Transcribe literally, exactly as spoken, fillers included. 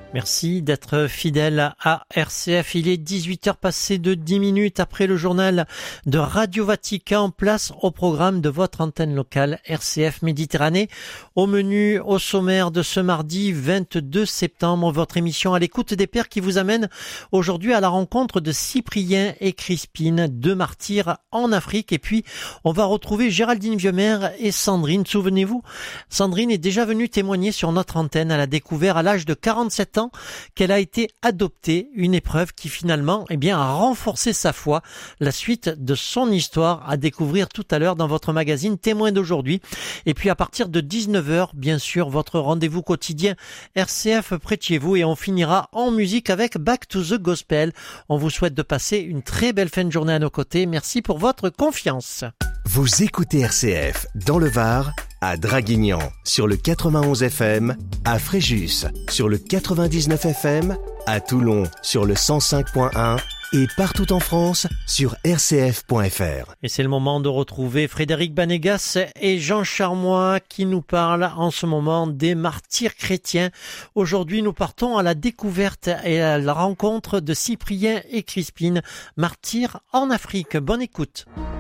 Merci d'être fidèle à R C F. Il est dix-huit heures passées de dix minutes après le journal de Radio Vatican. Place au programme de votre antenne locale R C F Méditerranée. Au menu, au sommaire de ce mardi vingt-deux septembre, votre émission à l'écoute des pères qui vous amène aujourd'hui à la rencontre de Cyprien et Crispine, deux martyrs en Afrique. Et puis, on va retrouver Géraldine Vieuxmer et Sandrine. Souvenez-vous, Sandrine est déjà venue témoigner sur notre antenne. Elle a découvert à l'âge de quarante-sept ans qu'elle a été adoptée, une épreuve qui finalement eh bien, a renforcé sa foi. La suite de son histoire à découvrir tout à l'heure dans votre magazine Témoin d'aujourd'hui. Et puis à partir de dix-neuf heures, bien sûr, votre rendez-vous quotidien R C F près de chez vous, et on finira en musique avec Back to the Gospel. On vous souhaite de passer une très belle fin de journée à nos côtés. Merci pour votre confiance. Vous écoutez R C F dans le Var, à Draguignan sur le quatre-vingt-onze F M, à Fréjus sur le quatre-vingt-dix-neuf F M, à Toulon sur le cent cinq point un et partout en France sur r c f point f r. Et c'est le moment de retrouver Frédéric Banégas et Jean Charmois qui nous parlent en ce moment des martyrs chrétiens. Aujourd'hui, nous partons à la découverte et à la rencontre de Cyprien et Crispine, martyrs en Afrique. Bonne écoute.